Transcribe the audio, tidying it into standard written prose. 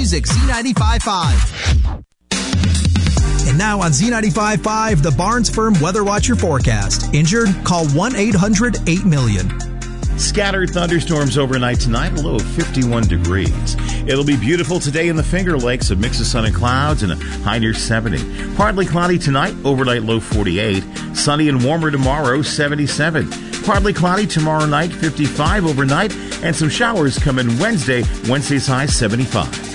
music, Z95.5. And now on Z95.5, the Barnes Firm Weather Watcher forecast. Injured? Call 1-800-8-million. Scattered thunderstorms overnight tonight, a low of 51 degrees. It'll be beautiful today in the Finger Lakes, a mix of sun and clouds, and a high near 70. Partly cloudy tonight, overnight low 48. Sunny and warmer tomorrow, 77. Partly cloudy tomorrow night, 55 overnight, and some showers come in Wednesday. Wednesday's high, 75.